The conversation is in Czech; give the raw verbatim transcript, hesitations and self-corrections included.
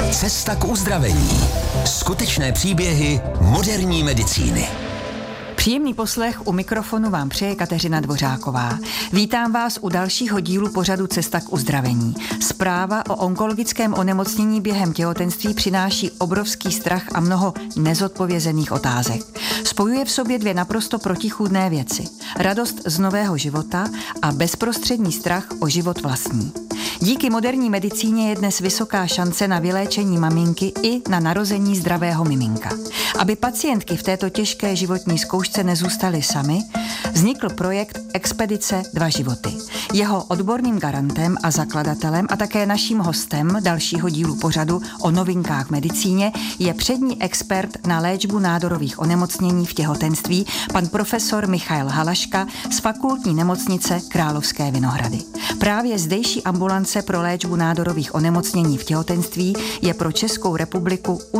Cesta k uzdravení. Skutečné příběhy moderní medicíny. Příjemný poslech u mikrofonu vám přeje Kateřina Dvořáková. Vítám vás u dalšího dílu pořadu Cesta k uzdravení. Zpráva o onkologickém onemocnění během těhotenství přináší obrovský strach a mnoho nezodpovězených otázek. Spojuje v sobě dvě naprosto protichůdné věci. Radost z nového života a bezprostřední strach o život vlastní. Díky moderní medicíně je dnes vysoká šance na vyléčení maminky i na narození zdravého miminka. Aby pacientky v této těžké životní zkoušce nezůstaly samy, vznikl projekt Expedice Dva životy. Jeho odborným garantem a zakladatelem a také naším hostem dalšího dílu pořadu o novinkách v medicíně je přední expert na léčbu nádorových onemocnění v těhotenství, pan profesor Michael Halaška z Fakultní nemocnice Královské Vinohrady. Právě zdejší ambulance pro léčbu nádorových onemocnění v těhotenství je pro Českou republiku